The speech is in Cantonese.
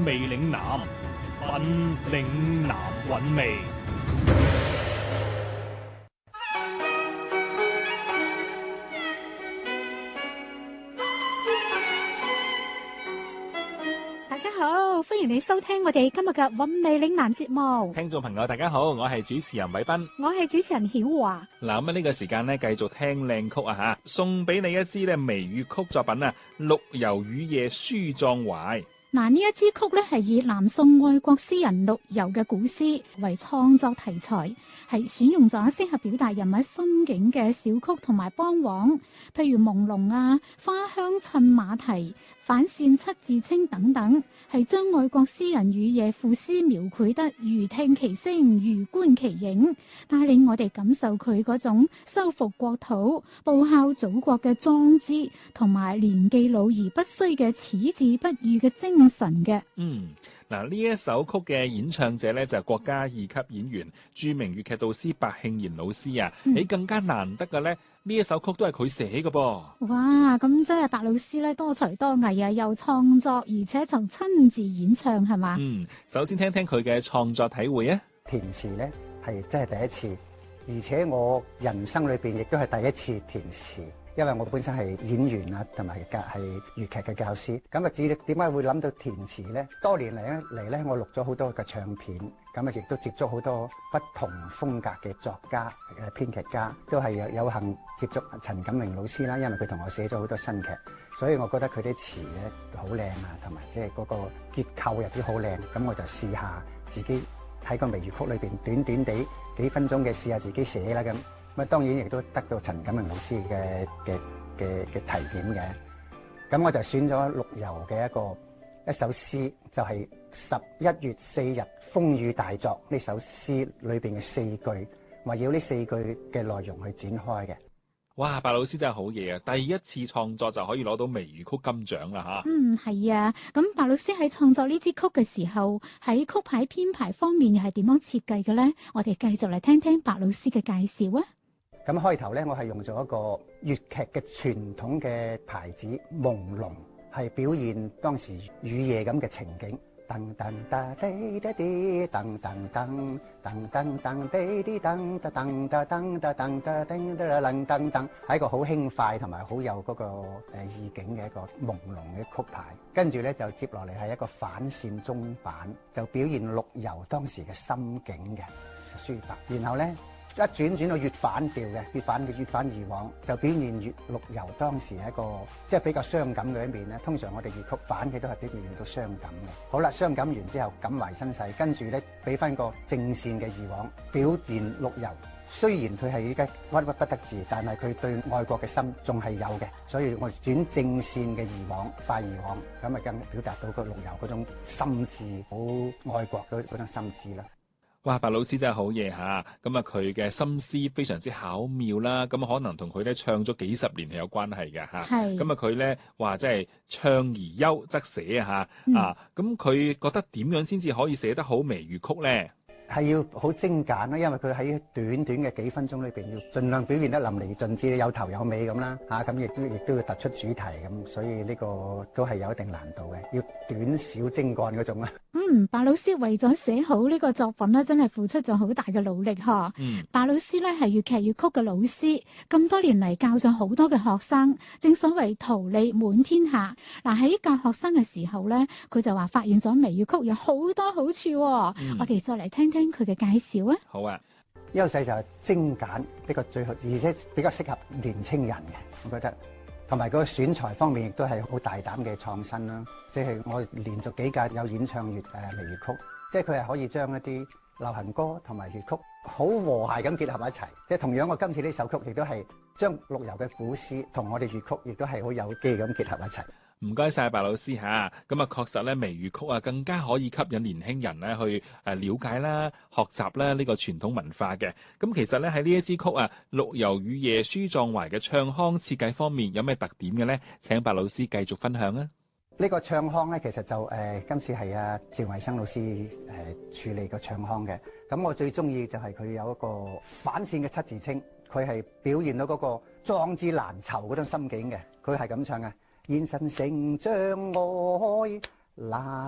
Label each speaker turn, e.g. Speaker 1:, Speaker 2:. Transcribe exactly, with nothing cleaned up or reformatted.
Speaker 1: 味嶺南，品嶺南韻味。
Speaker 2: 大家好，歡迎你收聽我哋今日嘅韻味嶺南節目。
Speaker 3: 聽眾朋友大家好，我係主持人偉斌，
Speaker 2: 我係主持人曉華。
Speaker 3: 嗱，咁呢個時間咧繼續聽靚曲啊吓，送俾你一支咧微粵曲作品啊，《陸游雨夜書壯懷》。
Speaker 2: 嗱，呢一支曲咧係以南宋愛國詩人陸游嘅古詩為創作題材，係選用咗適合表達人物心境嘅小曲同埋梆簧，譬如朦朧啊、花香襯馬蹄、反扇七字清等等，係將愛國詩人雨夜賦詩描繪得如聽其聲、如觀其影，帶領我哋感受佢嗰種收復國土、報效祖國嘅壯志，同埋年紀老而不衰嘅矢志不渝嘅精神嘅。
Speaker 3: 嗯，嗱，呢一首曲嘅演唱者咧就係國家二級演員、著名粵劇導師白慶賢老師啊。你、嗯、更加難得嘅咧，呢一首曲都係佢寫嘅噃。
Speaker 2: 哇，咁即係白老師咧多才多藝啊，又創作而且就親自演唱係嘛？
Speaker 3: 嗯，首先聽聽佢嘅創作體會啊。
Speaker 4: 填詞咧係真係第一次，而且我人生裏邊亦都係第一次填詞。因為我本身係演員啊，同埋教係粵劇嘅教師，咁啊，至於點解會諗到填詞咧？多年嚟咧嚟咧，我錄咗好多嘅唱片，咁啊，亦都接觸好多不同風格嘅作家、誒編劇家，都係有有幸接觸陳錦榮老師啦。因為佢同我寫咗好多新劇，所以我覺得佢啲詞咧好靚啊，同埋即係嗰個結構入邊好靚。咁我就試下自己喺個微粵曲裏邊短短地幾分鐘嘅試下自己寫啦咁。咁當然亦都得到陳錦榮老師嘅嘅嘅嘅提點嘅，咁我就選咗陸游嘅一個一首詩，就係十一月四日風雨大作呢首詩裏邊嘅四句，圍繞呢四句嘅內容去展開嘅。
Speaker 3: 哇，白老師真係好嘢啊！第一次創作就可以攞到微粵曲金獎啦吓。
Speaker 2: 嗯，係啊。咁白老師喺創作呢支曲嘅時候，喺曲牌編排方面又係點樣設計嘅咧？我哋繼續嚟聽聽白老師嘅介紹啊。
Speaker 4: 咁開頭咧，我係用咗一個粵劇嘅傳統嘅牌子朦朧，係表現當時雨夜咁嘅情景。噔噔噔滴滴滴，噔噔噔噔噔噔滴滴噔噔噔噔噔噔噔噔叮噔噔噔，係一個好輕快同埋好有嗰個誒意境嘅一個朦朧嘅曲牌。跟住咧就接落嚟係一個反扇中板，就表現陸游當時嘅心境嘅抒發。然後咧，一轉轉到粵反調嘅，粵反嘅粵反而往，就表現粵陸游當時係一個即係比較傷感嘅一面咧。通常我哋粵曲反嘅都係表現到傷感嘅。好啦，傷感完之後感懷身世，跟住咧俾翻個正線嘅而往，表現陸游雖然佢係依家屈屈不得志，但係佢對愛國嘅心仲係有嘅。所以我轉正線嘅而往，快而往，咁啊更表達到個陸游嗰種心志，好愛國嗰嗰種心志啦。
Speaker 3: 哇，白老師真係好嘢吓，咁啊佢嘅心思非常之巧妙啦，咁可能同佢咧唱咗幾十年係有關係嘅吓。係，咁啊佢咧話即係唱而優則寫啊吓，啊咁佢覺得點樣先至可以寫得好微粵曲咧？
Speaker 4: 係要好精簡啦，因為佢喺短短嘅幾分鐘裏邊，要盡量表現得淋漓盡致，有頭有尾咁啦，嚇咁亦都亦都要突出主題咁，所以呢個都係有一定難度嘅，要短小精幹嗰種啦。
Speaker 2: 嗯，白老師為咗寫好呢個作品咧，真係付出咗好大嘅努力呵。嗯，白老師咧係粵劇粵曲嘅老師，咁多年嚟教咗好多嘅學生，正所謂桃李滿天下。嗱，喺教學生嘅時候咧，佢就話發現咗微粵曲有好多好處。嗯，我哋再嚟聽聽佢嘅介紹啊。
Speaker 3: 好啊，
Speaker 4: 優勢就係精簡，比較最好，而且比較適合年青人嘅，我覺得。同埋嗰個選材方面亦都係好大膽嘅創新啦，即係我連續幾屆有演唱粵誒微粵曲，即係佢係可以將一啲流行歌同埋粵曲好和諧咁結合一齊。即係同樣我今次呢首曲亦都係將陸游嘅古詩同我哋粵曲亦都係好有機咁結合一齊。
Speaker 3: 唔該晒白老師吓，咁啊確實咧微粵曲啊更加可以吸引年輕人咧去誒了解啦、學習啦呢個傳統文化嘅。咁其實咧喺呢一支曲啊《陸游雨夜書壯懷》嘅唱腔設計方面有咩特點嘅咧？請白老師繼續分享啊！
Speaker 4: 呢個唱腔咧其實就誒、呃、今次係阿趙維生老師誒、呃、處理個唱腔嘅。咁我最中意就係佢有一個反線嘅七字清，佢係表現到嗰個壯志難酬嗰種心境嘅。佢係咁唱嘅。現實成障礙難。